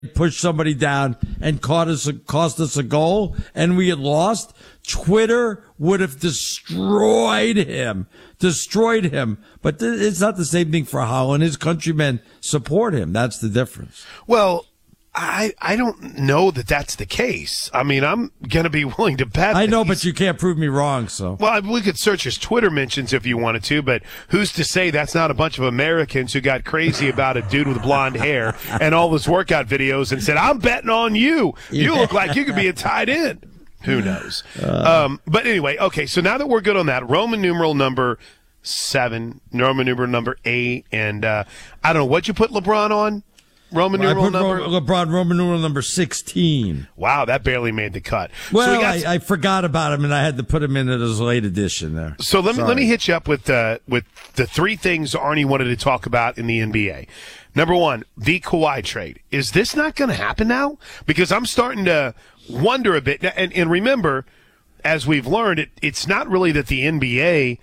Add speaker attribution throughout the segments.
Speaker 1: pushed somebody down and cost us a goal and we had lost, Twitter would have destroyed him. But it's not the same thing for Holland. His countrymen support him. That's the difference.
Speaker 2: Well, I don't know that that's the case. I mean, I'm going to be willing to bet.
Speaker 1: I know, but you can't prove me wrong. So,
Speaker 2: well, we could search his Twitter mentions if you wanted to, but who's to say that's not a bunch of Americans who got crazy about a dude with blonde hair and all his workout videos and said, "I'm betting on you. You look like you could be a tight end." Who knows? But anyway, okay. So now that we're good on that, Roman numeral number 7, Roman numeral number 8, and I don't know what you put LeBron on. Roman numeral number?
Speaker 1: LeBron, Roman numeral number 16.
Speaker 2: Wow, that barely made the cut.
Speaker 1: Well, so I forgot about him, and I had to put him in as a late edition there.
Speaker 2: So let me hit you up with the 3 things Arnie wanted to talk about in the NBA. Number 1, the Kawhi trade. Is this not going to happen now? Because I'm starting to wonder a bit. And remember, as we've learned, it's not really that the NBA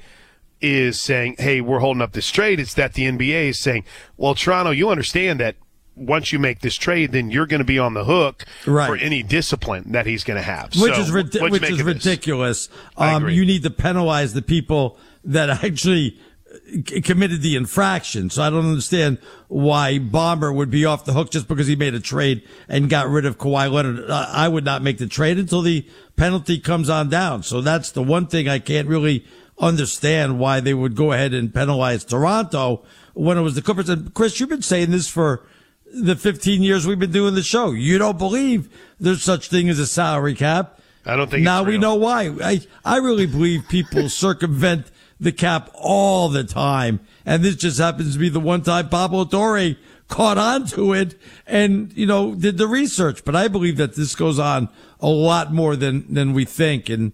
Speaker 2: is saying, hey, we're holding up this trade. It's that the NBA is saying, well, Toronto, you understand that once you make this trade, then you're going to be on the hook for any discipline that he's going to have.
Speaker 1: Which is ridiculous. You need to penalize the people that actually committed the infraction. So I don't understand why Bomber would be off the hook just because he made a trade and got rid of Kawhi Leonard. I would not make the trade until the penalty comes on down. So that's the one thing I can't really understand why they would go ahead and penalize Toronto when it was the Clippers. And Chris, you've been saying this for the 15 years we've been doing the show. You don't believe there's such thing as a salary cap.
Speaker 2: I don't think
Speaker 1: now
Speaker 2: it's real.
Speaker 1: We know why. I really believe people circumvent the cap all the time. And this just happens to be the one time Pablo Torre caught on to it and, did the research. But I believe that this goes on a lot more than we think. And,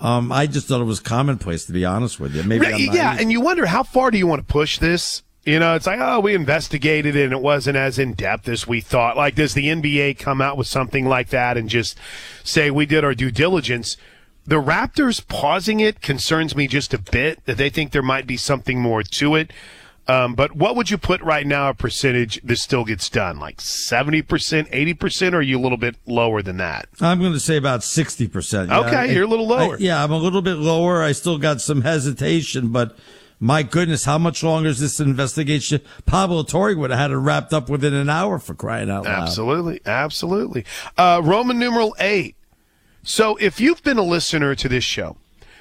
Speaker 1: I just thought it was commonplace, to be honest with you. Maybe
Speaker 2: and you wonder how far do you want to push this? It's like, oh, we investigated it and it wasn't as in-depth as we thought. Like, does the NBA come out with something like that and just say we did our due diligence? The Raptors pausing it concerns me just a bit, that they think there might be something more to it. But what would you put right now, a percentage this still gets done? Like 70%, 80%, or are you a little bit lower than that?
Speaker 1: I'm going to say about 60%.
Speaker 2: Okay, you're a little lower.
Speaker 1: I'm a little bit lower. I still got some hesitation, but my goodness, how much longer is this investigation? Pablo Torre would have had it wrapped up within an hour, for crying out loud.
Speaker 2: Absolutely. Roman numeral 8. So if you've been a listener to this show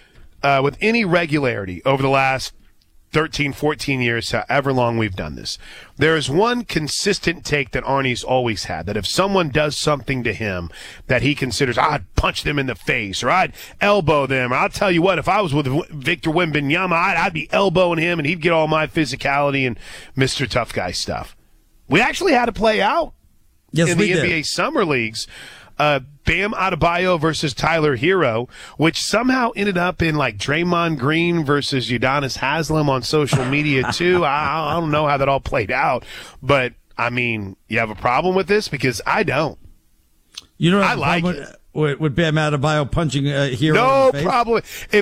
Speaker 2: with any regularity over the last 13, 14 years, however long we've done this, there is one consistent take that Arnie's always had, that if someone does something to him that he considers, I'd punch them in the face, or I'd elbow them, or I'll tell you what, if I was with Victor Wembanyama, I'd be elbowing him and he'd get all my physicality and Mr. Tough Guy stuff. We actually had to play out in the NBA Summer Leagues. Bam Adebayo versus Tyler Hero, which somehow ended up in like Draymond Green versus Udonis Haslem on social media too. I don't know how that all played out, but I mean, you have a problem with this? Because I don't. I like it.
Speaker 1: With Bam Adebayo punching Hero
Speaker 2: no
Speaker 1: in the face?
Speaker 2: Problem.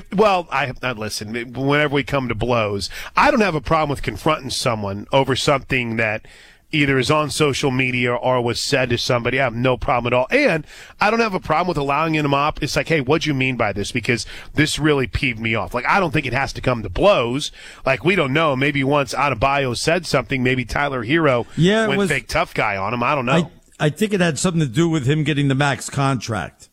Speaker 2: Listen, whenever we come to blows, I don't have a problem with confronting someone over something that either is on social media or was said to somebody. I have no problem at all. And I don't have a problem with allowing him up. It's like, hey, what'd you mean by this? Because this really peeved me off. Like, I don't think it has to come to blows. Like, we don't know. Maybe once Adebayo said something, maybe Tyler Hero went fake tough guy on him. I don't know.
Speaker 1: I think it had something to do with him getting the max contract.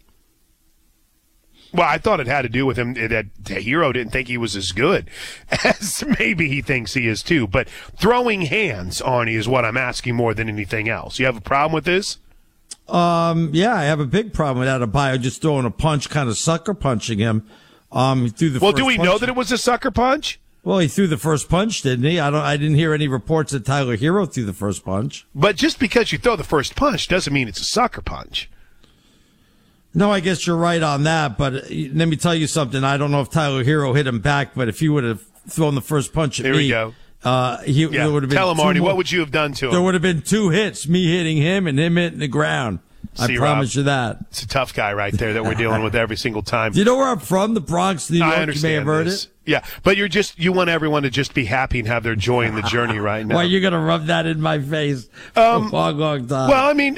Speaker 2: Well, I thought it had to do with him that Hero didn't think he was as good as maybe he thinks he is too. But throwing hands, Arnie, is what I'm asking more than anything else. You have a problem with this?
Speaker 1: Yeah, I have a big problem with Adebayo just throwing a punch, kind of sucker punching him. He threw the
Speaker 2: well, do we know that it was a sucker punch?
Speaker 1: Well, he threw the first punch, didn't he? I didn't hear any reports that Tyler Hero threw the first punch.
Speaker 2: But just because you throw the first punch doesn't mean it's a sucker punch.
Speaker 1: No, I guess you're right on that, but let me tell you something. I don't know if Tyler Hero hit him back, but if he would have thrown the first punch at me,
Speaker 2: there we go.
Speaker 1: There would have been
Speaker 2: tell him, Arnie, what would you have done to him?
Speaker 1: There would have been 2 hits, me hitting him and him hitting the ground. I promise you that.
Speaker 2: It's a tough guy right there that we're dealing with every single time.
Speaker 1: Do you know where I'm from? The Bronx, New York.
Speaker 2: I understand.
Speaker 1: You may have heard
Speaker 2: this.
Speaker 1: it.
Speaker 2: Yeah, but you want everyone to just be happy and have their joy in the journey right now.
Speaker 1: Why, you're going to rub that in my face for a long time.
Speaker 2: Well, I mean,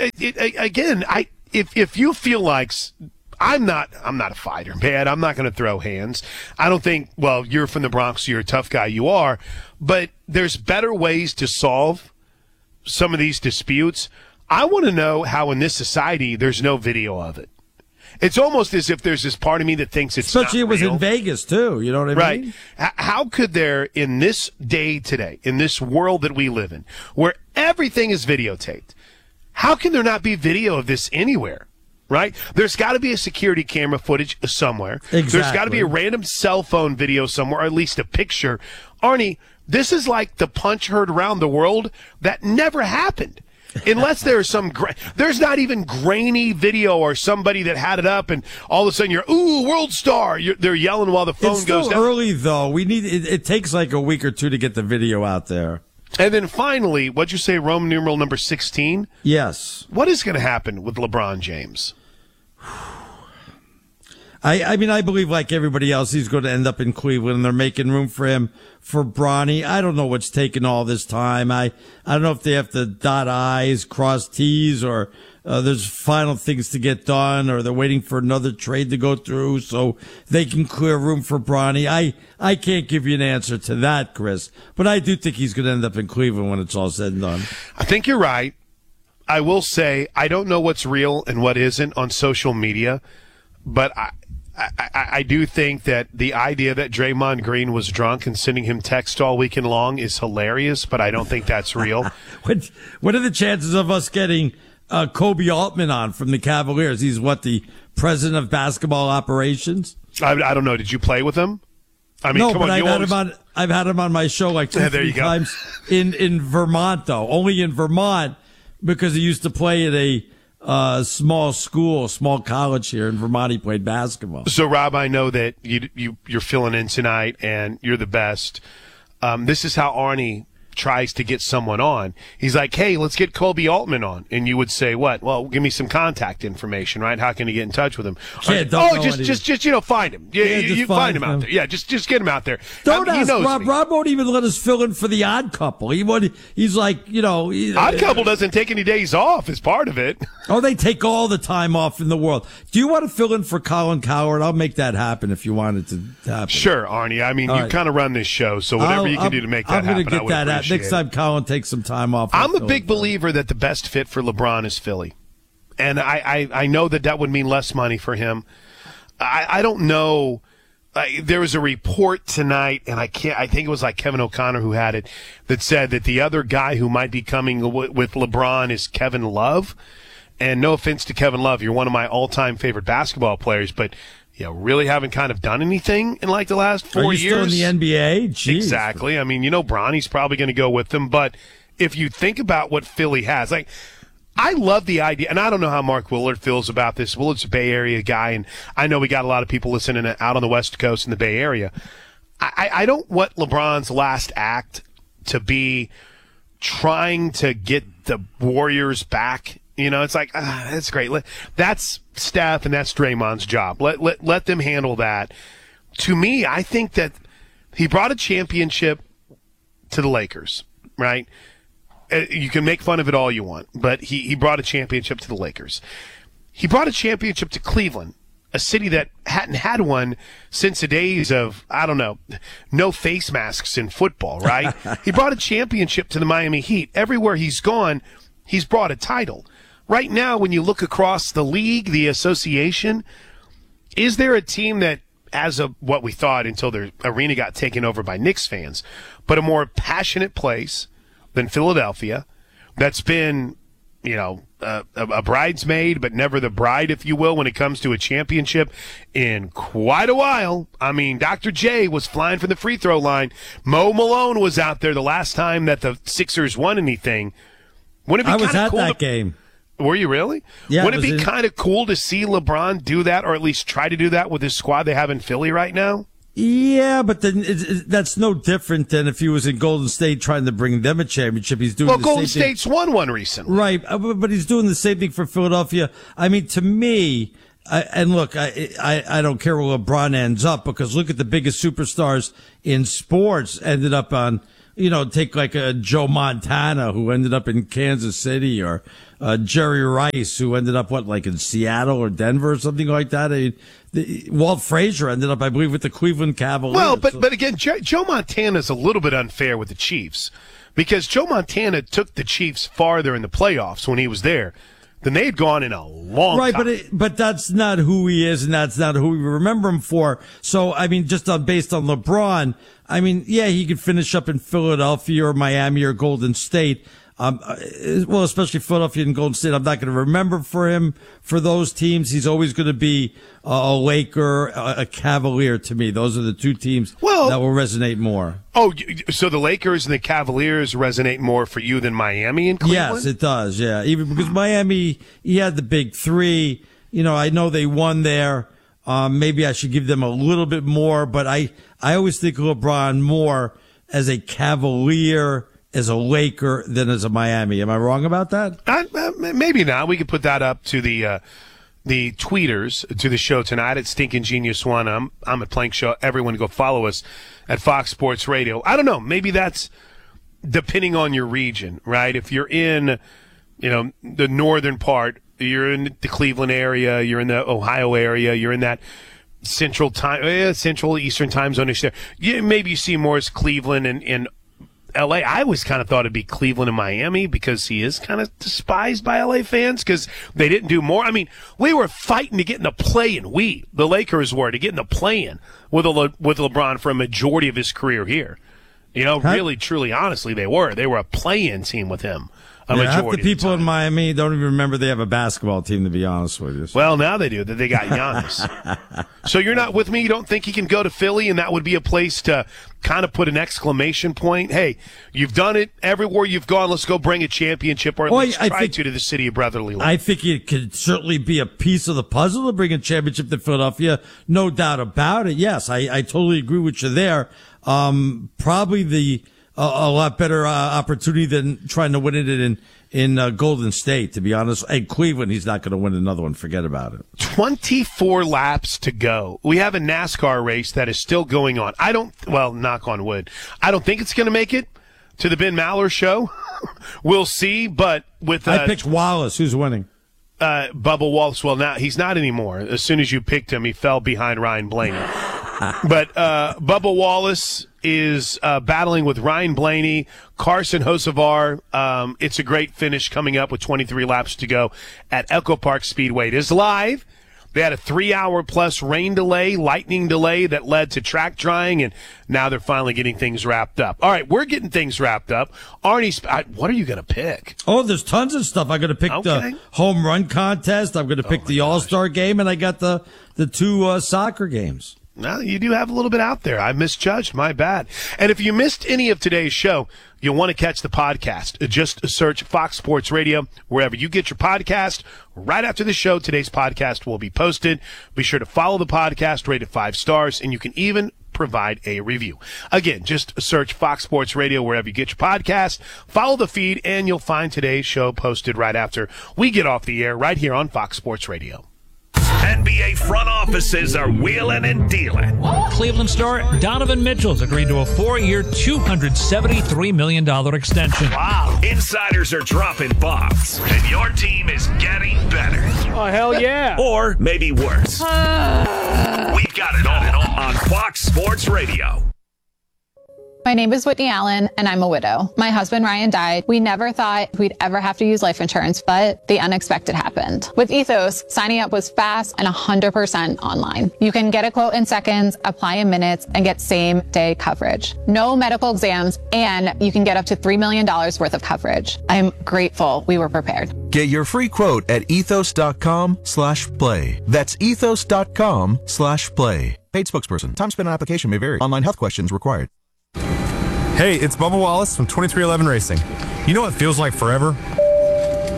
Speaker 2: if you feel like I'm not a fighter, man. I'm not going to throw hands. I don't think, well, you're from the Bronx, so you're a tough guy. You are. But there's better ways to solve some of these disputes. I want to know how in this society there's no video of it. It's almost as if there's this part of me that thinks it's
Speaker 1: especially
Speaker 2: not
Speaker 1: it was
Speaker 2: real.
Speaker 1: In Vegas, too. You know what I mean?
Speaker 2: Right. How could there, in this day today, in this world that we live in, where everything is videotaped, how can there not be video of this anywhere? Right? There's got to be a security camera footage somewhere.
Speaker 1: Exactly.
Speaker 2: There's got to be a random cell phone video somewhere, or at least a picture. Arnie, this is like the punch heard around the world that never happened. Unless there's there's not even grainy video or somebody that had it up and all of a sudden ooh, world star. They're yelling while the phone goes down.
Speaker 1: It's early, though. We need it takes like a week or two to get the video out there.
Speaker 2: And then finally, what'd you say, Roman numeral number 16?
Speaker 1: Yes.
Speaker 2: What is going to happen with LeBron James?
Speaker 1: I mean, I believe like everybody else, he's going to end up in Cleveland, and they're making room for him for Bronny. I don't know what's taking all this time. I don't know if they have to dot I's, cross T's, or there's final things to get done, or they're waiting for another trade to go through so they can clear room for Bronny. I can't give you an answer to that, Chris, but I do think he's going to end up in Cleveland when it's all said and done.
Speaker 2: I think you're right. I will say I don't know what's real and what isn't on social media, but I do think that the idea that Draymond Green was drunk and sending him text all weekend long is hilarious, but I don't think that's real.
Speaker 1: What are the chances of us getting Kobe Altman on from the Cavaliers? He's the president of basketball operations?
Speaker 2: I don't know. Did you play with him? I mean,
Speaker 1: no,
Speaker 2: come
Speaker 1: but
Speaker 2: on,
Speaker 1: I've had him on my show like two, three times in Vermont, though. Only in Vermont, because he used to play at a small school, small college here in Vermont. He played basketball.
Speaker 2: So, Rob, I know that you're filling in tonight, and you're the best. This is how Arnie tries to get someone on. He's like, hey, let's get Kobe Altman on. And you would say, what? Well, give me some contact information, right? How can you get in touch with him? Just find him. You find him out there. Yeah, just get him out there.
Speaker 1: Don't ask Rob. Rob won't even let us fill in for the Odd Couple. He's like,
Speaker 2: Odd Couple doesn't take any days off as part of it.
Speaker 1: Oh, they take all the time off in the world. Do you want to fill in for Colin Cowherd? I'll make that happen if you want it to happen.
Speaker 2: Sure, Arnie. I mean, you kind of run this show, so whatever you can do to make that happen,
Speaker 1: I'm going to get that out. Next time Colin takes some time off.
Speaker 2: I'm a big believer that the best fit for LeBron is Philly. And I know that would mean less money for him. I don't know. There was a report tonight, and I think it was like Kevin O'Connor who had it, that said that the other guy who might be coming with LeBron is Kevin Love. And no offense to Kevin Love, you're one of my all-time favorite basketball players, but really haven't kind of done anything in like the last 4 years.
Speaker 1: Are you still in the NBA? Jeez.
Speaker 2: Exactly. I mean, Bronny's probably going to go with them, but if you think about what Philly has, like, I love the idea, and I don't know how Mark Willard feels about this. Willard's a Bay Area guy, and I know we got a lot of people listening out on the West Coast in the Bay Area. I don't want LeBron's last act to be trying to get the Warriors back. It's like, that's great. That's Steph and that's Draymond's job. Let them handle that. To me, I think that he brought a championship to the Lakers, right? You can make fun of it all you want, but he brought a championship to the Lakers. He brought a championship to Cleveland, a city that hadn't had one since the days of, I don't know, no face masks in football, right? He brought a championship to the Miami Heat. Everywhere he's gone, he's brought a title. Right now, when you look across the league, the association, is there a team that, as of what we thought until their arena got taken over by Knicks fans, but a more passionate place than Philadelphia, that's been, a bridesmaid, but never the bride, if you will, when it comes to a championship in quite a while? I mean, Dr. J was flying from the free throw line. Mo Malone was out there the last time that the Sixers won anything. Wouldn't it be
Speaker 1: I was at
Speaker 2: cool
Speaker 1: that game.
Speaker 2: Were you really?
Speaker 1: Yeah.
Speaker 2: Wouldn't it be kind of cool to see LeBron do that, or at least try to do that with his squad they have in Philly right now?
Speaker 1: Yeah, but then that's no different than if he was in Golden State trying to bring them a championship. He's doing the
Speaker 2: Golden
Speaker 1: same
Speaker 2: State's won one recently.
Speaker 1: Right, but he's doing the same thing for Philadelphia. I mean, to me, and look, I don't care where LeBron ends up, because look at the biggest superstars in sports ended up on, take like a Joe Montana who ended up in Kansas City, or Jerry Rice who ended up like in Seattle or Denver or something like that. Walt Frazier ended up, I believe, with the Cleveland Cavaliers.
Speaker 2: Well, but again, Joe Montana is a little bit unfair with the Chiefs, because Joe Montana took the Chiefs farther in the playoffs when he was there than they had gone in a long time.
Speaker 1: Right, but that's not who he is, and that's not who we remember him for. So, I mean, just based on LeBron, I mean, yeah, he could finish up in Philadelphia or Miami or Golden State. Well, especially Philadelphia and Golden State. I'm not going to remember for him for those teams. He's always going to be a Laker, a Cavalier to me. Those are the two teams that will resonate more.
Speaker 2: Oh, so the Lakers and the Cavaliers resonate more for you than Miami and Cleveland?
Speaker 1: Yes, it does. Yeah, even because Miami, he had the big three. I know they won there. Maybe I should give them a little bit more, but I always think of LeBron more as a Cavalier, as a Laker, than as a Miami. Am I wrong about that?
Speaker 2: Maybe not. We could put that up to the tweeters to the show tonight at Stinkin' Genius One. I'm at Plank Show. Everyone go follow us at Fox Sports Radio. I don't know. Maybe that's depending on your region, right? If you're in, the northern part, you're in the Cleveland area, you're in the Ohio area, you're in that central Eastern time zone. Maybe you see more as Cleveland and LA. I always kind of thought it'd be Cleveland and Miami, because he is kind of despised by LA fans because they didn't do more. I mean, we were fighting to get in the play-in. The Lakers were, to get in the play-in with LeBron for a majority of his career here. Really, truly, honestly, they were. They were a play-in team with him.
Speaker 1: Half the people in Miami don't even remember they have a basketball team, to be honest with you.
Speaker 2: Well, now they do. That they got Giannis. So you're not with me? You don't think he can go to Philly, and that would be a place to kind of put an exclamation point? Hey, you've done it everywhere you've gone. Let's go bring a championship, or at least try to the city of brotherly love.
Speaker 1: I think it could certainly be a piece of the puzzle to bring a championship to Philadelphia. No doubt about it. Yes, I totally agree with you there. Probably a lot better opportunity than trying to win it in Golden State, to be honest. And Cleveland, he's not going to win another one. Forget about it.
Speaker 2: 24 laps to go. We have a NASCAR race that is still going on. Knock on wood, I don't think it's going to make it to the Ben Maller show. We'll see, but
Speaker 1: I picked Wallace. Who's winning?
Speaker 2: Bubba Wallace. Well, now he's not anymore. As soon as you picked him, he fell behind Ryan Blaney. But Bubba Wallace is battling with Ryan Blaney, Carson Hocevar. It's a great finish coming up with 23 laps to go at Echo Park Speedway. It is live. They had a 3-hour-plus rain delay, lightning delay that led to track drying, and now they're finally getting things wrapped up. All right, we're getting things wrapped up. Arnie, what are you going to pick?
Speaker 1: Oh, there's tons of stuff. I'm going to pick the home run contest. I'm going to pick the All-Star game, and I got the two soccer games.
Speaker 2: Well, you do have a little bit out there. I misjudged. My bad. And if you missed any of today's show, you'll want to catch the podcast. Just search Fox Sports Radio wherever you get your podcast. Right after the show, today's podcast will be posted. Be sure to follow the podcast, rate it 5 stars, and you can even provide a review. Again, just search Fox Sports Radio wherever you get your podcast. Follow the feed, and you'll find today's show posted right after we get off the air right here on Fox Sports Radio.
Speaker 3: NBA front offices are wheeling and dealing.
Speaker 4: Cleveland star Donovan Mitchell's agreed to a 4-year, $273 million extension.
Speaker 3: Wow. Insiders are dropping bombs, and your team is getting better.
Speaker 5: Oh, hell yeah.
Speaker 3: Or maybe worse. We've got it all on Fox Sports Radio.
Speaker 6: My name is Whitney Allen, and I'm a widow. My husband, Ryan, died. We never thought we'd ever have to use life insurance, but the unexpected happened. With Ethos, signing up was fast and 100% online. You can get a quote in seconds, apply in minutes, and get same-day coverage. No medical exams, and you can get up to $3 million worth of coverage. I'm grateful we were prepared.
Speaker 7: Get your free quote at ethos.com/play. That's ethos.com/play. Paid spokesperson. Time spent on application may vary. Online health questions required.
Speaker 8: Hey, it's Bubba Wallace from 2311 Racing. You know what feels like forever?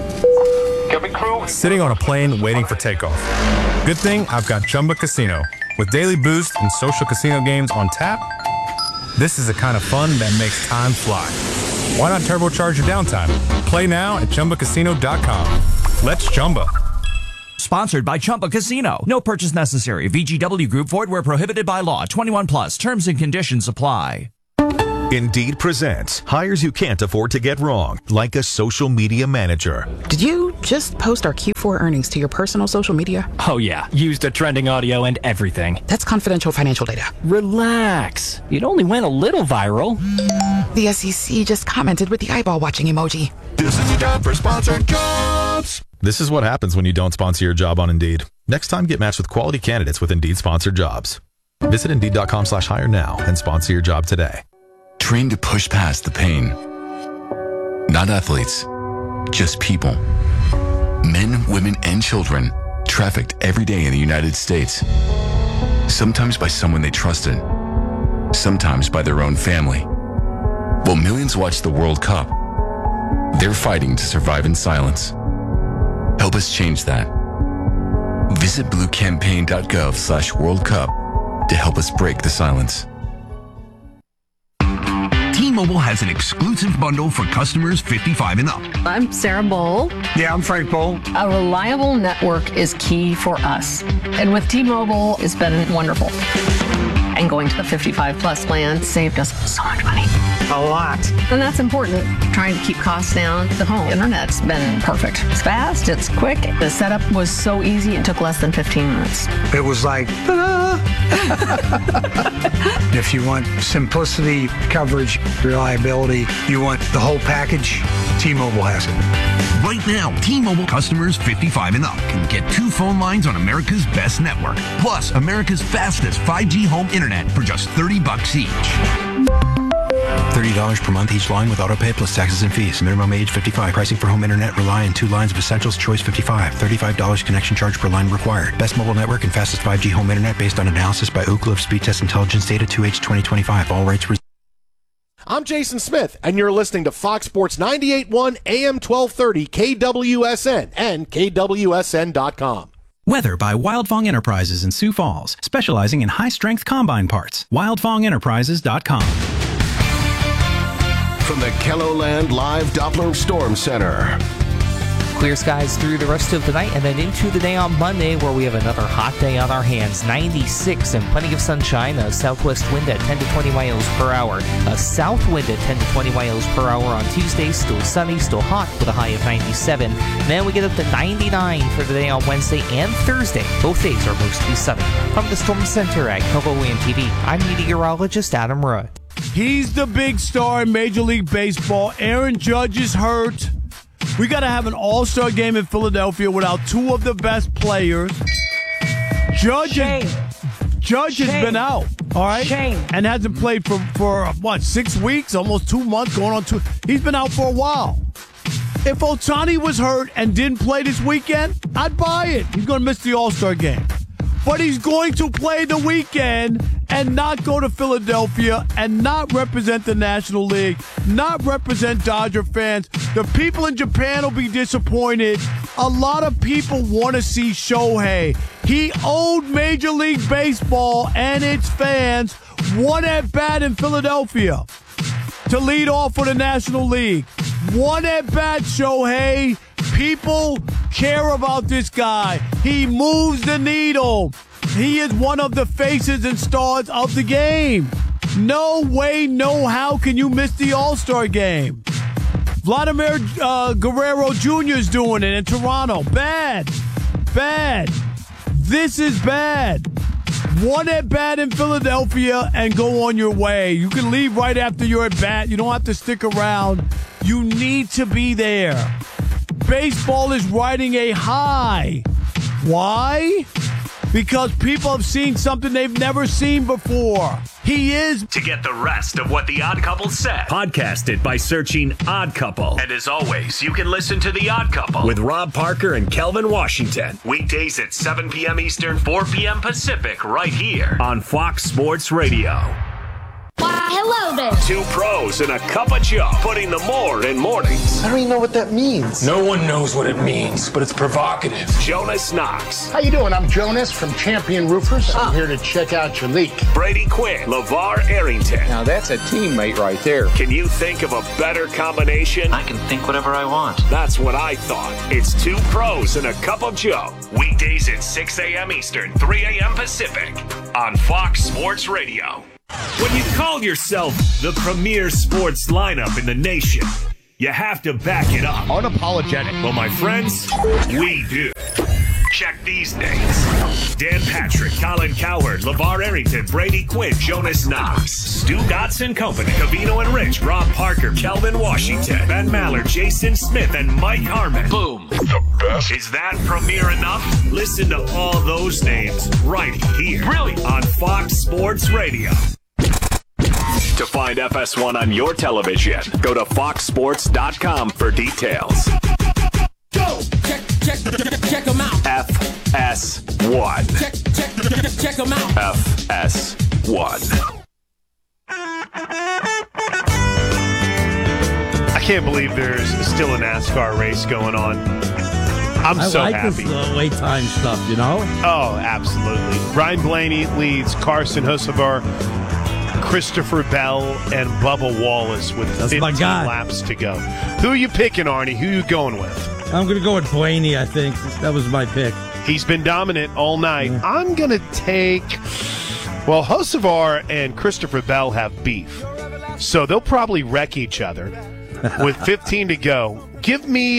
Speaker 8: Sitting on a plane waiting for takeoff. Good thing I've got Chumba Casino. With daily boost and social casino games on tap, this is the kind of fun that makes time fly. Why not turbocharge your downtime? Play now at ChumbaCasino.com. Let's Chumba.
Speaker 5: Sponsored by Chumba Casino. No purchase necessary. VGW Group. Void where prohibited by law. 21 plus. Terms and conditions apply.
Speaker 9: Indeed presents hires you can't afford to get wrong, like a social media manager.
Speaker 10: Did you just post our Q4 earnings to your personal social media?
Speaker 11: Oh, yeah. Used the trending audio and everything.
Speaker 10: That's confidential financial data.
Speaker 11: Relax. It only went a little viral.
Speaker 10: The SEC just commented with the eyeball watching emoji.
Speaker 9: This is time for sponsored jobs. This is what happens when you don't sponsor your job on Indeed. Next time, get matched with quality candidates with Indeed sponsored jobs. Visit Indeed.com/hire now and sponsor your job today.
Speaker 12: Trained to push past the pain. Not athletes, just people. Men, women, and children trafficked every day in the United States. Sometimes by someone they trusted, sometimes by their own family. While millions watch the World Cup, they're fighting to survive in silence. Help us change that. Visit bluecampaign.gov/World Cup to help us break the silence.
Speaker 13: T-Mobile has an exclusive bundle for customers 55 and up.
Speaker 14: I'm Sarah Bowl.
Speaker 15: Yeah, I'm Frank Bowl.
Speaker 14: A reliable network is key for us. And with T-Mobile, it's been wonderful. And going to the 55 plus plan saved us so much money.
Speaker 15: A lot.
Speaker 14: And that's important. Trying to keep costs down. The home internet's been perfect. It's fast, it's quick. The setup was so easy, it took less than 15 minutes.
Speaker 15: It was like, ta-da! If you want simplicity, coverage, reliability, you want the whole package, T-Mobile has it.
Speaker 13: Right now, T-Mobile customers 55 and up can get 2 phone lines on America's best network, plus America's fastest 5G home internet for just $30 each.
Speaker 16: $30 per month each line with autopay plus taxes and fees. Minimum age 55. Pricing for home internet rely on 2 lines of Essentials Choice 55. $35 connection charge per line required. Best mobile network and fastest 5G home internet based on analysis by Ookla of Speed Test Intelligence Data 2H 2025. All rates reserved.
Speaker 17: I'm Jason Smith, and you're listening to Fox Sports 98.1 AM 1230 KWSN and KWSN.com.
Speaker 18: Weather by Wildfong Enterprises in Sioux Falls, specializing in high-strength combine parts. WildfongEnterprises.com.
Speaker 19: From the KELOLAND Live Doppler Storm Center.
Speaker 20: Clear skies through the rest of the night and then into the day on Monday, where we have another hot day on our hands. 96 and plenty of sunshine. A southwest wind at 10 to 20 miles per hour. A south wind at 10 to 20 miles per hour on Tuesday. Still sunny, still hot with a high of 97. Then we get up to 99 for the day on Wednesday and Thursday. Both days are mostly sunny. From the Storm Center at KOVO-AM TV, I'm meteorologist Adam Rudd.
Speaker 21: He's the big star in Major League Baseball. Aaron Judge is hurt. We got to have an all-star game in Philadelphia without 2 of the best players. Judge has been out, all right? And hasn't played for 6 weeks, almost 2 months, going on 2. He's been out for a while. If Ohtani was hurt and didn't play this weekend, I'd buy it. He's going to miss the all-star game. But he's going to play the weekend and not go to Philadelphia and not represent the National League, not represent Dodger fans. The people in Japan will be disappointed. A lot of people want to see Shohei. He owed Major League Baseball and its fans one at-bat in Philadelphia to lead off for the National League. One at-bat, Shohei. People care about this guy. He moves the needle. He is one of the faces and stars of the game. No way, no how can you miss the All-Star game. Vladimir Guerrero Jr. is doing it in Toronto. Bad. This is bad. One at-bat in Philadelphia and go on your way. You can leave right after your at-bat. You don't have to stick around. You need to be there. Baseball is riding a high. Why? Because people have seen something they've never seen before. He is.
Speaker 3: To get the rest of what The Odd Couple said, podcast it by searching Odd Couple. And as always, you can listen to The Odd Couple with Rob Parker and Kelvin Washington. Weekdays at 7 p.m. Eastern, 4 p.m. Pacific, right here on Fox Sports Radio.
Speaker 1: hello there.
Speaker 3: Two pros and a cup of Joe, putting the more in mornings.
Speaker 22: I don't even know what that means.
Speaker 23: No one knows what it means, but it's provocative.
Speaker 3: Jonas Knox.
Speaker 24: How you doing? I'm Jonas from Champion Roofers. I'm here to check out your leak.
Speaker 3: Brady Quinn. LeVar Arrington.
Speaker 22: Now that's a teammate right there.
Speaker 3: Can you think of a better combination?
Speaker 25: I can think whatever I want.
Speaker 3: That's what I thought. It's two pros and a cup of Joe. Weekdays at 6 a.m. Eastern, 3 a.m. Pacific on Fox Sports Radio. When you call yourself the premier sports lineup in the nation, you have to back it up.
Speaker 24: Unapologetic.
Speaker 3: Well, my friends, we do. Check these names: Dan Patrick, Colin Cowherd, LeVar Arrington, Brady Quinn, Jonas Knox, Stu Gotts & Company, Covino and Rich, Rob Parker, Kelvin Washington, Ben Maller, Jason Smith, and Mike Harmon. Boom. The best. Is that premier enough? Listen to all those names right here. Brilliant. On Fox Sports Radio. To find FS1 on your television, go to foxsports.com for details.
Speaker 26: Go! Check them out.
Speaker 3: FS1.
Speaker 26: Check them out.
Speaker 3: FS1. I can't believe there's still a NASCAR race going on. I'm so
Speaker 27: like
Speaker 3: happy.
Speaker 27: This late time stuff, you know?
Speaker 3: Oh, absolutely.
Speaker 2: Brian Blaney leads Carson Hocevar, Christopher Bell, and Bubba Wallace with 15 laps to go. Who are you picking, Arnie? Who are you going with?
Speaker 27: I'm going to go with Blaney, I think. That was my pick.
Speaker 2: He's been dominant all night. Yeah. I'm going to take... Well, Hocevar and Christopher Bell have beef, so they'll probably wreck each other with 15 to go. Give me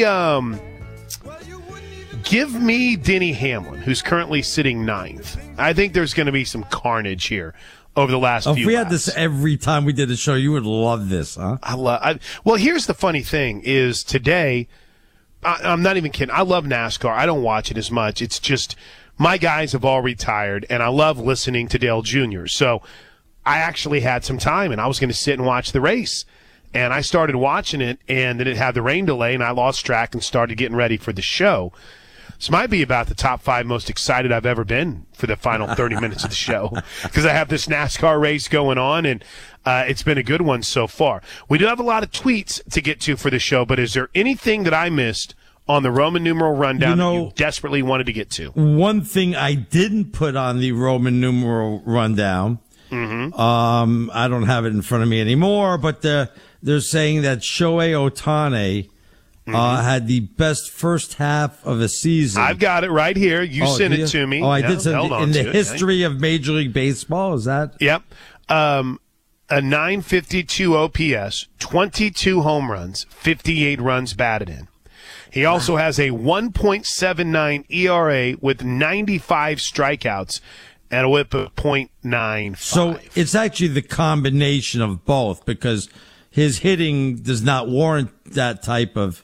Speaker 2: Denny Hamlin, who's currently sitting 9th. I think there's going to be some carnage here over the last few
Speaker 27: If we
Speaker 2: laps.
Speaker 27: had this every time we did the show, you would love this, huh?
Speaker 2: Well, here's the funny thing is today... I'm not even kidding. I love NASCAR. I don't watch it as much. It's just my guys have all retired, and I love listening to Dale Jr. So I actually had some time, and I was going to sit and watch the race. And I started watching it, and then it had the rain delay, and I lost track and started getting ready for the show. This might be about the top 5 most excited I've ever been for the final 30 minutes of the show because I have this NASCAR race going on, and it's been a good one so far. We do have a lot of tweets to get to for the show, but is there anything that I missed on the Roman numeral rundown that you desperately wanted to get to?
Speaker 27: One thing I didn't put on the Roman numeral rundown, I don't have it in front of me anymore, but they're saying that Shohei Ohtani had the best first half of a season.
Speaker 2: I've got it right here. You sent it to me.
Speaker 27: Oh, I did send it. In the history of Major League Baseball, is that?
Speaker 2: Yep. A 952 OPS, 22 home runs, 58 runs batted in. He also has a 1.79 ERA with 95 strikeouts and a whip of .95.
Speaker 27: So it's actually the combination of both because his hitting does not warrant that type of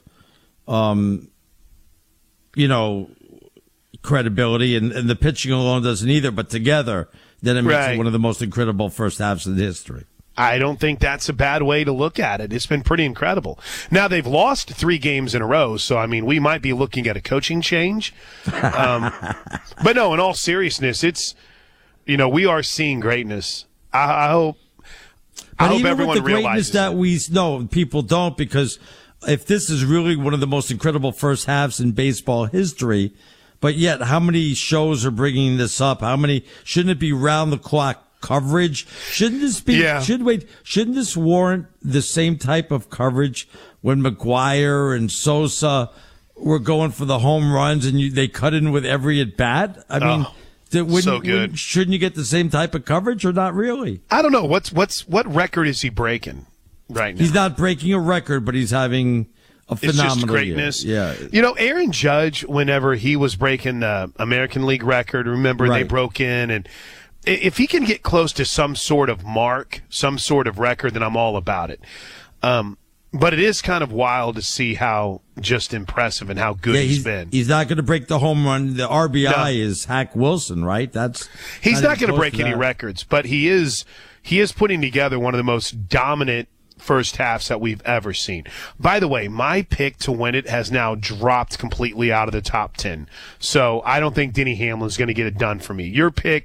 Speaker 27: credibility, and the pitching alone doesn't either, but together, then it makes it one of the most incredible first halves in history.
Speaker 2: I don't think that's a bad way to look at it. It's been pretty incredible. Now, they've lost 3 games in a row, so, I mean, we might be looking at a coaching change. But no, in all seriousness, it's, we are seeing greatness. I hope everyone realizes
Speaker 27: that we know people don't, because if this is really one of the most incredible first halves in baseball history, but yet how many shows are bringing this up? Shouldn't it be round the clock coverage? Shouldn't this be, shouldn't this warrant the same type of coverage when McGuire and Sosa were going for the home runs and they cut in with every at bat? I mean, shouldn't you get the same type of coverage or not really?
Speaker 2: I don't know. What record is he breaking right now?
Speaker 27: He's not breaking a record, but he's having a phenomenal
Speaker 2: It's just greatness.
Speaker 27: Year. Yeah.
Speaker 2: Aaron Judge, whenever he was breaking the American League record, remember they broke in, and if he can get close to some sort of mark, some sort of record, then I'm all about it. But it is kind of wild to see how just impressive and how good he's been.
Speaker 27: He's not going to break the home run. The RBI is Hack Wilson, right?
Speaker 2: He's not going to break any records, but he is putting together one of the most dominant first halves that we've ever seen. By the way, my pick to win it has now dropped completely out of the top 10. So I don't think Denny Hamlin's going to get it done for me. Your pick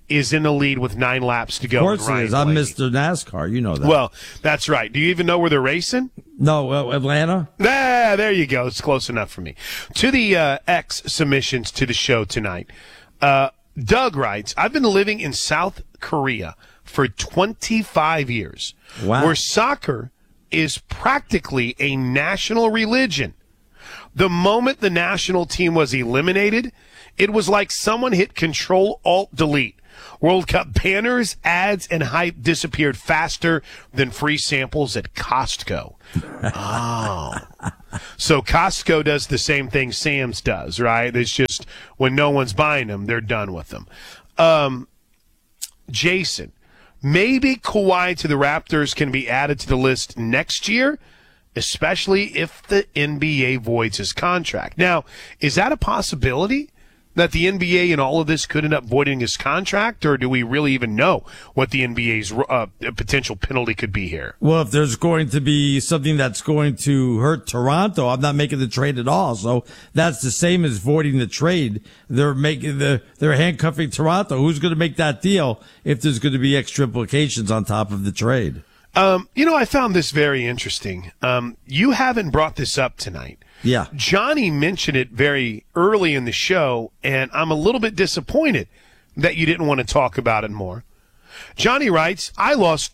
Speaker 2: is in the lead with 9 laps to go.
Speaker 27: Of course it is. I'm Mr. NASCAR. You know that.
Speaker 2: Well, that's right. Do you even know where they're racing?
Speaker 27: No, Atlanta.
Speaker 2: There you go. It's close enough for me. To the X submissions to the show tonight. Doug writes, I've been living in South Korea for 25 years, where soccer is practically a national religion. The moment the national team was eliminated, it was like someone hit Control-Alt-Delete. World Cup banners, ads, and hype disappeared faster than free samples at Costco. Oh. So Costco does the same thing Sam's does, right? It's just when no one's buying them, they're done with them. Jason, maybe Kawhi to the Raptors can be added to the list next year, especially if the NBA voids his contract. Now, is that a possibility? That the NBA in all of this could end up voiding his contract, or do we really even know what the NBA's potential penalty could be here?
Speaker 27: Well, if there's going to be something that's going to hurt Toronto, I'm not making the trade at all. So that's the same as voiding the trade. They're handcuffing Toronto. Who's going to make that deal if there's going to be extra implications on top of the trade?
Speaker 2: I found this very interesting. You haven't brought this up tonight.
Speaker 27: Yeah.
Speaker 2: Johnny mentioned it very early in the show, and I'm a little bit disappointed that you didn't want to talk about it more. Johnny writes, I lost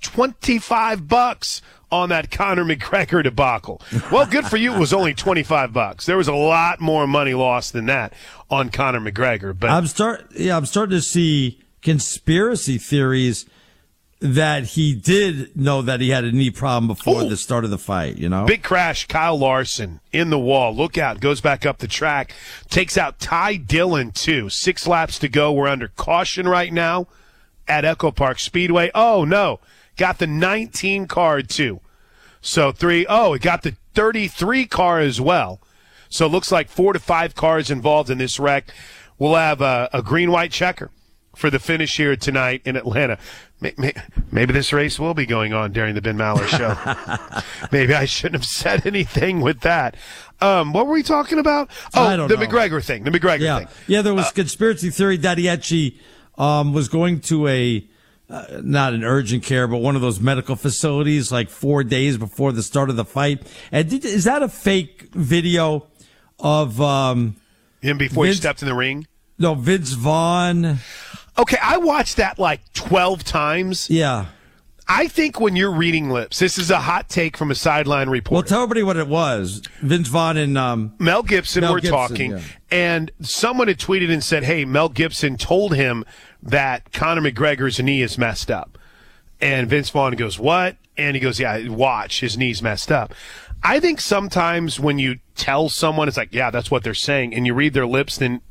Speaker 2: $25 on that Conor McGregor debacle. Well, good for you. It was only $25. There was a lot more money lost than that on Conor McGregor. But
Speaker 27: I'm starting to see conspiracy theories that he did know that he had a knee problem before the start of the fight,
Speaker 2: Big crash, Kyle Larson in the wall. Look out, goes back up the track, takes out Ty Dillon, too. 6 laps to go. We're under caution right now at Echo Park Speedway. Oh, no, got the 19 car, too. So it got the 33 car as well. So it looks like 4 to 5 cars involved in this wreck. We'll have a green-white checker for the finish here tonight in Atlanta. Maybe this race will be going on during the Ben Maller show. Maybe I shouldn't have said anything with that. What were we talking about? Oh, the McGregor thing. The McGregor thing.
Speaker 27: Yeah, there was conspiracy theory that he actually was going to not an urgent care, but one of those medical facilities like 4 days before the start of the fight. And is that a fake video of
Speaker 2: him before he stepped in the ring?
Speaker 27: No, Vince Vaughn.
Speaker 2: Okay, I watched that like 12 times.
Speaker 27: Yeah.
Speaker 2: I think when you're reading lips, this is a hot take from a sideline reporter.
Speaker 27: Well, tell everybody what it was. Vince Vaughn and
Speaker 2: Mel Gibson were talking, and someone had tweeted and said, hey, Mel Gibson told him that Conor McGregor's knee is messed up. And Vince Vaughn goes, what? And he goes, yeah, watch, his knee's messed up. I think sometimes when you tell someone, it's like, yeah, that's what they're saying, and you read their lips, then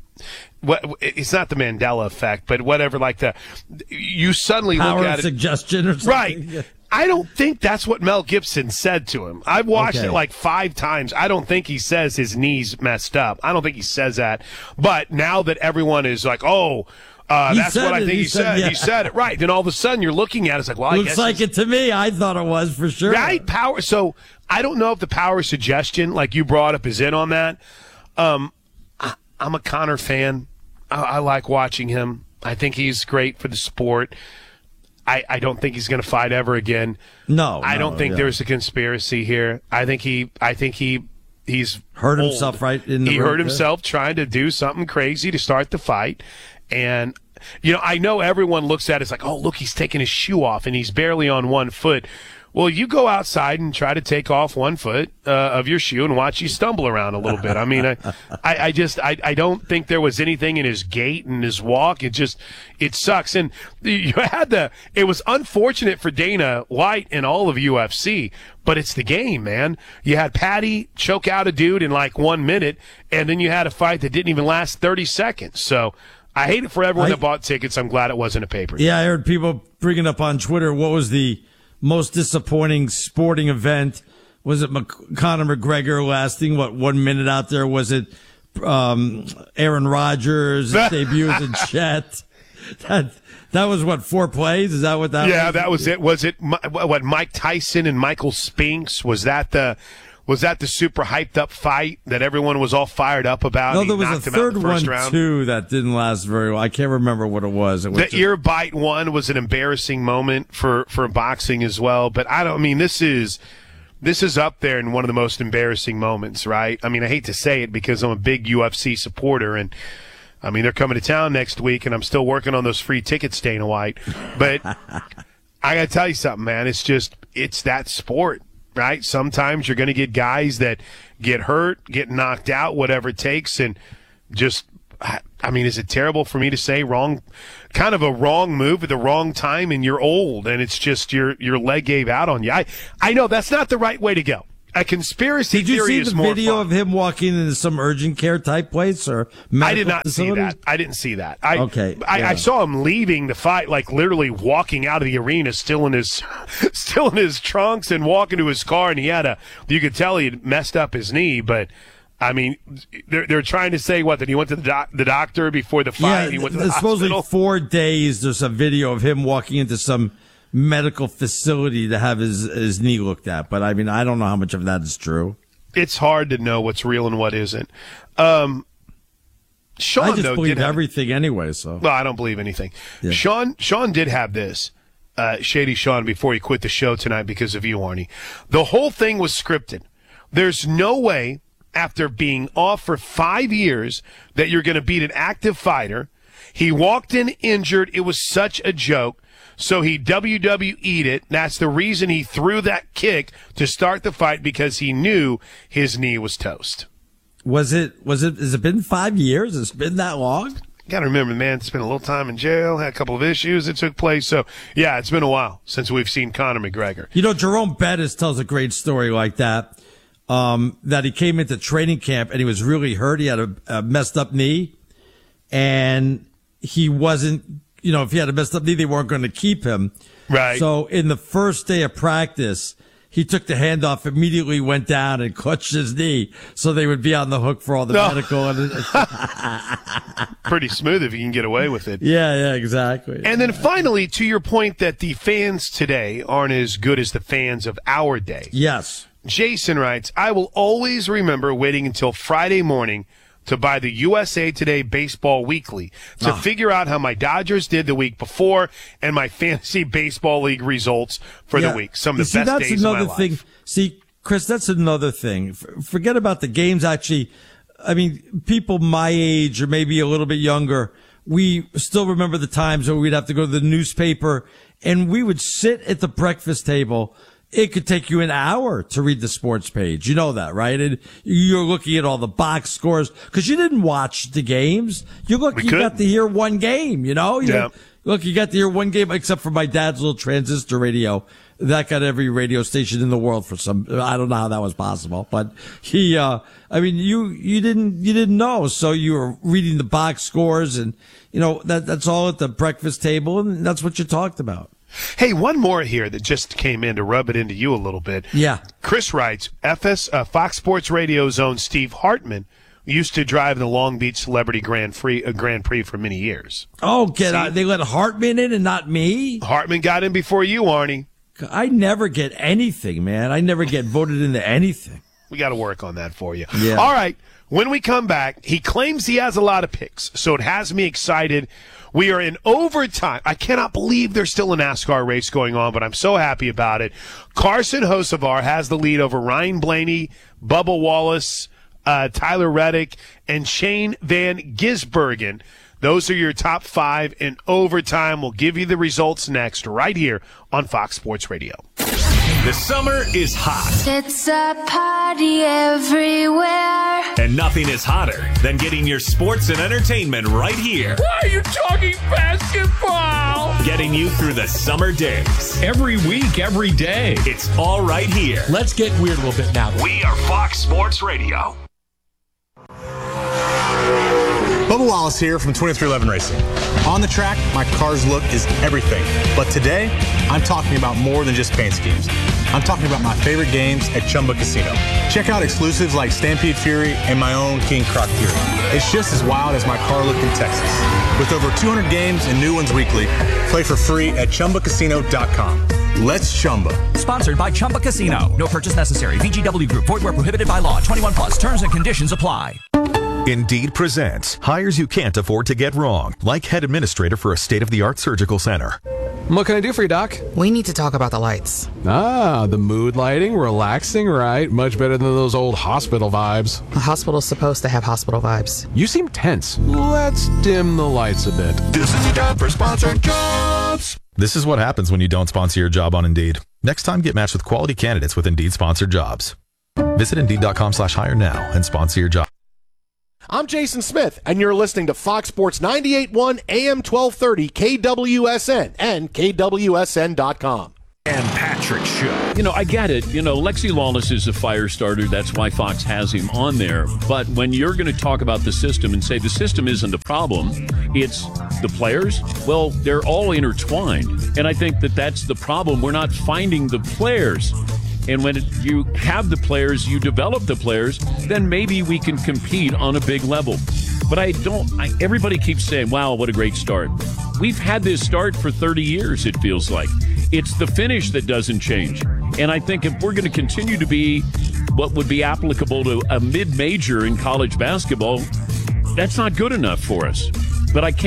Speaker 2: it's not the Mandela effect, but whatever, like you suddenly
Speaker 27: power
Speaker 2: look at
Speaker 27: of suggestion or something.
Speaker 2: Right. I don't think that's what Mel Gibson said to him. I've watched it like 5 times. I don't think he says his knee's messed up. I don't think he says that. But now that everyone is like, that's what I think he said. Yeah. He said it. Right. Then all of a sudden you're looking at it, it's like, well, I guess.
Speaker 27: Looks like it to me. I thought it was for sure.
Speaker 2: Right. Power. So I don't know if the power of suggestion, like you brought up, is in on that. I'm a Conor fan. I like watching him. I think he's great for the sport. I don't think he's going to fight ever again. I don't think there's a conspiracy here. I think he's
Speaker 27: hurt himself right in the
Speaker 2: He hurt himself trying to do something crazy to start the fight. And, I know everyone looks at it, it's like, oh, look, he's taking his shoe off and he's barely on one foot. Well, you go outside and try to take off one foot of your shoe and watch you stumble around a little bit. I mean, I don't think there was anything in his gait and his walk. It sucks. And it was unfortunate for Dana White and all of UFC, but it's the game, man. You had Patty choke out a dude in like 1 minute, and then you had a fight that didn't even last 30 seconds. So I hate it for everyone that bought tickets. I'm glad it wasn't a pay-per-view.
Speaker 27: Yeah, I heard people bringing up on Twitter, what was the most disappointing sporting event? Was it Conor McGregor lasting 1 minute out there? Was it Aaron Rodgers debuts in Chet? That was 4 plays? Is that what that was?
Speaker 2: Yeah, that was it. Was it what Mike Tyson and Michael Spinks? Was that the Was that the super hyped up fight that everyone was all fired up about?
Speaker 27: No, there was a third one too that didn't last very well. I can't remember what it was.
Speaker 2: The ear bite one was an embarrassing moment for boxing as well. But this is up there in one of the most embarrassing moments, right? I mean, I hate to say it because I'm a big UFC supporter, and I mean they're coming to town next week, and I'm still working on those free tickets, Dana White. But I got to tell you something, man. It's that sport. Right? Sometimes you're going to get guys that get hurt, get knocked out, whatever it takes, and just, is it terrible for me to say kind of a wrong move at the wrong time, and you're old, and it's just your leg gave out on you. I know that's not the right way to go. A conspiracy theory is more fun.
Speaker 27: Did you see the video of him walking into some urgent care type place or medical
Speaker 2: I did not
Speaker 27: facility?
Speaker 2: see that. I didn't see that.
Speaker 27: I
Speaker 2: saw him leaving the fight, like literally walking out of the arena, still in his trunks, and walking to his car. And you could tell he had messed up his knee. But I mean, they're trying to say that he went to the doctor before the fight.
Speaker 27: Yeah,
Speaker 2: he went to the
Speaker 27: supposedly
Speaker 2: hospital.
Speaker 27: 4 days. There's a video of him walking into some medical facility to have his knee looked at, but I mean, I don't know how much of that is true.
Speaker 2: It's hard to know what's real and what isn't. Sean,
Speaker 27: I just believe everything anyway. So,
Speaker 2: well, I don't believe anything.
Speaker 27: Yeah.
Speaker 2: Sean did have this, Shady Sean, before he quit the show tonight because of you, Arnie. The whole thing was scripted. There's no way, after being off for 5 years, that you're going to beat an active fighter. He walked in injured. It was such a joke. So he WWE'd it. That's the reason he threw that kick to start the fight, because he knew his knee was toast.
Speaker 27: Has it been 5 years? It's been that long?
Speaker 2: You got to remember, man, spent a little time in jail, had a couple of issues that took place. So, yeah, it's been a while since we've seen Conor McGregor.
Speaker 27: You know, Jerome Bettis tells a great story like that, that he came into training camp and he was really hurt. He had a messed up knee, and he wasn't, if he had a messed up knee, they weren't going to keep him.
Speaker 2: Right.
Speaker 27: So in the first day of practice, he took the hand off, immediately went down and clutched his knee so they would be on the hook for all the medical.
Speaker 2: Pretty smooth if you can get away with it.
Speaker 27: Yeah, exactly.
Speaker 2: And then finally, to your point that the fans today aren't as good as the fans of our day.
Speaker 27: Yes.
Speaker 2: Jason writes, I will always remember waiting until Friday morning to buy the USA Today Baseball Weekly to figure out how my Dodgers did the week before and my fantasy baseball league results for the week. Some of the best days of my life.
Speaker 27: See, Chris, that's another thing. Forget about the games. Actually, I mean, people my age or maybe a little bit younger, we still remember the times where we'd have to go to the newspaper and we would sit at the breakfast table. It could take you an hour to read the sports page. You know that, right? And you're looking at all the box scores because you didn't watch the games. You got to hear one game, you got to hear one game, except for my dad's little transistor radio. That got every radio station in the world for some, I don't know how that was possible, but you didn't know. So you were reading the box scores and, that's all at the breakfast table. And that's what you talked about.
Speaker 2: Hey, one more here that just came in to rub it into you a little bit.
Speaker 27: Yeah.
Speaker 2: Chris writes, Fox Sports Radio's own Steve Hartman used to drive the Long Beach Celebrity Grand Prix for many years.
Speaker 27: Oh, they let Hartman in and not me?
Speaker 2: Hartman got in before you, Arnie.
Speaker 27: I never get anything, man. I never get voted into anything.
Speaker 2: We got to work on that for you.
Speaker 27: Yeah.
Speaker 2: All right. When we come back, he claims he has a lot of picks, so it has me excited. We are in overtime. I cannot believe there's still a NASCAR race going on, but I'm so happy about it. Carson Hocevar has the lead over Ryan Blaney, Bubba Wallace, Tyler Reddick, and Shane Van Gisbergen. Those are your top 5 in overtime. We'll give you the results next right here on Fox Sports Radio.
Speaker 3: The summer is hot.
Speaker 1: It's a party everywhere.
Speaker 3: And nothing is hotter than getting your sports and entertainment right here.
Speaker 26: Why are you talking basketball?
Speaker 3: Getting you through the summer days.
Speaker 4: Every week, every day.
Speaker 3: It's all right here.
Speaker 4: Let's get weird a little bit now.
Speaker 3: We are Fox Sports Radio.
Speaker 5: Bubba Wallace here from 2311 Racing. On the track, my car's look is everything. But today, I'm talking about more than just paint schemes. I'm talking about my favorite games at Chumba Casino. Check out exclusives like Stampede Fury and my own King Croc Fury. It's just as wild as my car look in Texas. With over 200 games and new ones weekly, play for free at ChumbaCasino.com. Let's Chumba.
Speaker 6: Sponsored by Chumba Casino. No purchase necessary. VGW Group. Void where prohibited by law. 21 plus. Terms and conditions apply.
Speaker 7: Indeed presents hires you can't afford to get wrong, like head administrator for a state-of-the-art surgical center.
Speaker 8: What can I do for you, Doc? We need to talk about the lights. Ah, the mood lighting, relaxing, right? Much better than those old hospital vibes. A hospital's supposed to have hospital vibes. You seem tense. Let's dim the lights a bit.
Speaker 7: This is your time for sponsored jobs. This is what happens when you don't sponsor your job on Indeed. Next time, get matched with quality candidates with Indeed sponsored jobs. Visit Indeed.com/hire now and sponsor your job.
Speaker 17: I'm Jason Smith, and you're listening to Fox Sports 98.1 AM 1230 KWSN and KWSN.com.
Speaker 3: Dan Patrick Show.
Speaker 9: You know, I get it. You know, Lexi Lawless is a fire starter. That's why Fox has him on there. But when you're going to talk about the system and say the system isn't the problem, it's the players, well, they're all intertwined. And I think that that's the problem. We're not finding the players. And when you have the players, you develop the players, then maybe we can compete on a big level. But everybody keeps saying, wow, what a great start. We've had this start for 30 years, it feels like. It's the finish that doesn't change. And I think if we're going to continue to be what would be applicable to a mid-major in college basketball, that's not good enough for us. But with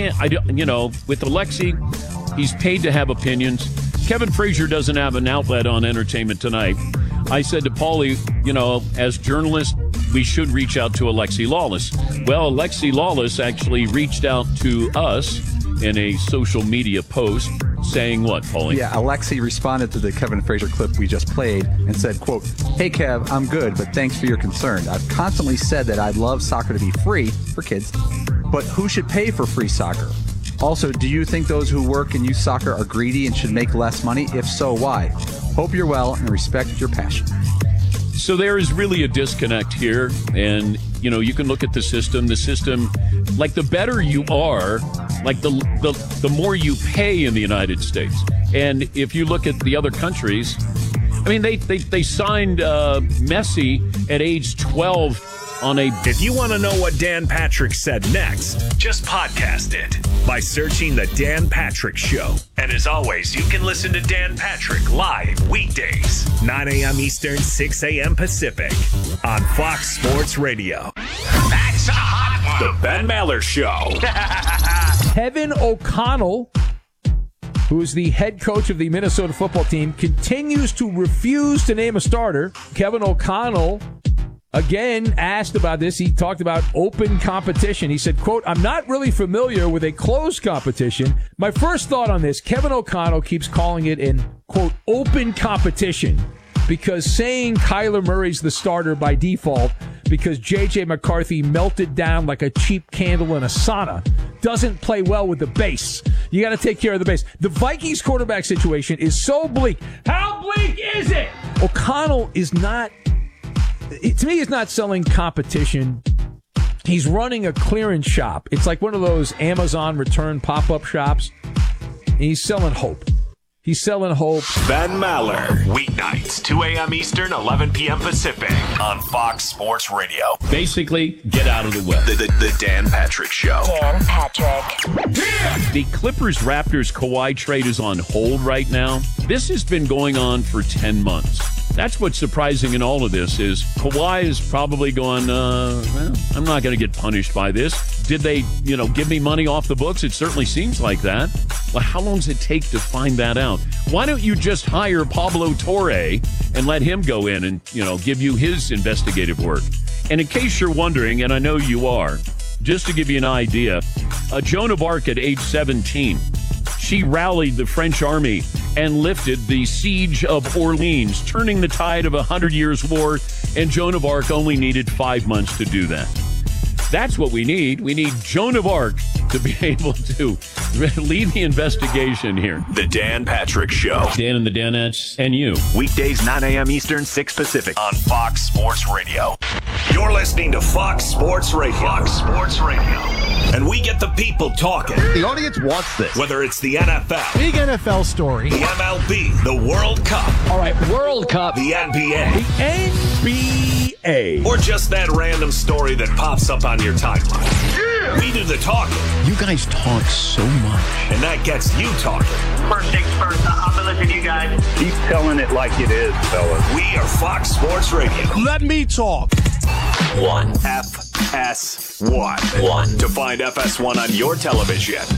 Speaker 9: Alexi, he's paid to have opinions. Kevin Frazier doesn't have an outlet on Entertainment Tonight. I said to Paulie, as journalists, we should reach out to Alexi Lawless. Well, Alexi Lawless actually reached out to us in a social media post saying what, Paulie?
Speaker 10: Yeah, Alexi responded to the Kevin Frazier clip we just played and said, quote, "Hey, Kev, I'm good, but thanks for your concern. I've constantly said that I'd love soccer to be free for kids, but who should pay for free soccer? Also, do you think those who work and use soccer are greedy and should make less money? If so, why? Hope you're well and respect your passion."
Speaker 9: So there is really a disconnect here. And, you can look at the system, like the better you are, like the more you pay in the United States. And if you look at the other countries, I mean, they signed Messi at age 12 on a...
Speaker 3: If you want to know what Dan Patrick said next, just podcast it by searching The Dan Patrick Show. And as always, you can listen to Dan Patrick live weekdays, 9 a.m. Eastern, 6 a.m. Pacific on Fox Sports Radio. That's a hot one. The Ben Maller Show.
Speaker 11: Kevin O'Connell, who is the head coach of the Minnesota football team, continues to refuse to name a starter. Kevin O'Connell, again, asked about this. He talked about open competition. He said, quote, "I'm not really familiar with a closed competition. My first thought on this, Kevin O'Connell keeps calling it an, quote, open competition because saying Kyler Murray's the starter by default because J.J. McCarthy melted down like a cheap candle in a sauna doesn't play well with the base. You got to take care of the base." The Vikings quarterback situation is so bleak. How bleak is it? O'Connell is not... To me, he's not selling competition. He's running a clearance shop. It's like one of those Amazon return pop-up shops. And he's selling hope. He's selling hope.
Speaker 3: Ben Maller, weeknights, 2 a.m. Eastern, 11 p.m. Pacific on Fox Sports Radio.
Speaker 9: Basically, get out of the way.
Speaker 3: The Dan Patrick Show.
Speaker 1: Dan Patrick.
Speaker 9: The Clippers-Raptors Kawhi trade is on hold right now. This has been going on for 10 months. That's what's surprising in all of this is Kawhi is probably going, I'm not going to get punished by this. Did they, give me money off the books? It certainly seems like that. Well, how long does it take to find that out? Why don't you just hire Pablo Torre and let him go in and, give you his investigative work? And in case you're wondering, and I know you are, just to give you an idea, Joan of Arc at age 17, she rallied the French army and lifted the siege of Orleans, turning the tide of 100 Years' War, and Joan of Arc only needed 5 months to do that. That's what we need. We need Joan of Arc to be able to lead the investigation here.
Speaker 3: The Dan Patrick Show.
Speaker 9: Dan and the Danettes and you.
Speaker 3: Weekdays, 9 a.m. Eastern, 6 Pacific on Fox Sports Radio. You're listening to Fox Sports Radio. Fox Sports Radio. And we get the people talking.
Speaker 19: The audience wants this.
Speaker 3: Whether it's the NFL.
Speaker 25: Big NFL story.
Speaker 3: The MLB. The World Cup.
Speaker 25: All right, World Cup.
Speaker 3: The NBA.
Speaker 25: The NBA.
Speaker 3: Or just that random story that pops up on your timeline. Yeah! We do the talking.
Speaker 12: You guys talk so much.
Speaker 3: And that gets you talking.
Speaker 13: First things first, I'll be listening to you guys.
Speaker 14: Keep telling it like it is, fellas.
Speaker 3: We are Fox Sports Radio.
Speaker 21: Let me talk.
Speaker 3: 1. FS1. To find FS1 on your television,